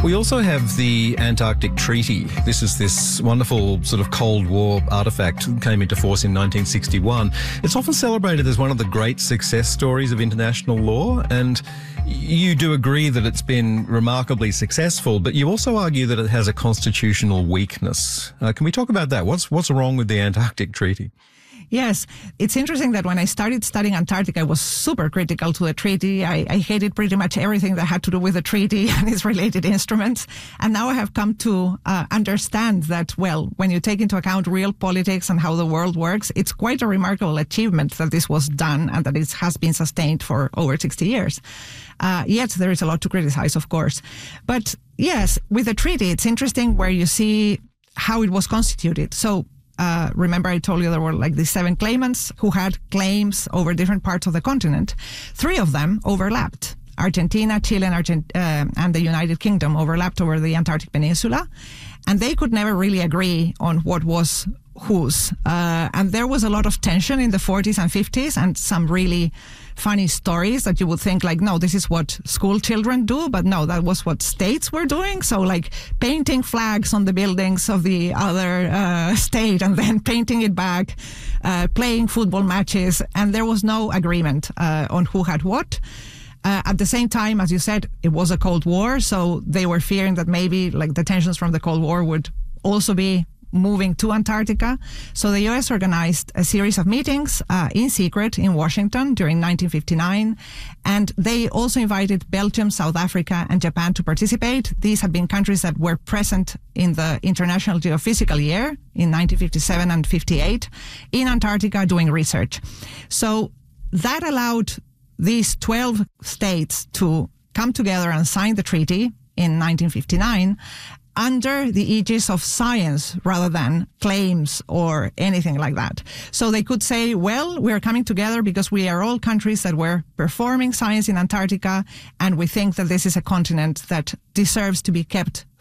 We also have the Antarctic Treaty. This wonderful sort of Cold War artefact that came into force in 1961. It's often celebrated as one of the great success stories of international law, and you do agree that it's been remarkably successful, but you also argue that it has a constitutional weakness. Can we talk about that? What's wrong with the Antarctic Treaty? Yes, it's interesting that when I started studying Antarctica, I was super critical to the treaty. I hated pretty much everything that had to do with the treaty and its related instruments. And now I have come to understand that, well, when you take into account real politics and how the world works, it's quite a remarkable achievement that this was done and that it has been sustained for over 60 years. Yet there is a lot to criticize, of course. But yes, with the treaty, it's interesting where you see how it was constituted. So remember I told you there were like these 7 claimants who had claims over different parts of the continent. 3 of them overlapped. Argentina, Chile, and the United Kingdom overlapped over the Antarctic Peninsula. And they could never really agree on what was whose. And there was a lot of tension in the 40s and 50s and some really funny stories that you would think like, no, this is what school children do. But no, that was what states were doing. So like painting flags on the buildings of the other state and then painting it back, playing football matches. And there was no agreement on who had what. At the same time, as you said, it was a Cold War. So they were fearing that maybe like the tensions from the Cold War would also be moving to Antarctica. So the U.S. organized a series of meetings in secret in Washington during 1959. And they also invited Belgium, South Africa, and Japan to participate. These had been countries that were present in the International Geophysical Year in 1957 and 58 in Antarctica doing research. So that allowed these 12 states to come together and sign the treaty in 1959 under the aegis of science rather than claims or anything like that. So they could say, well, we are coming together because we are all countries that were performing science in Antarctica, and we think that this is a continent that deserves to be kept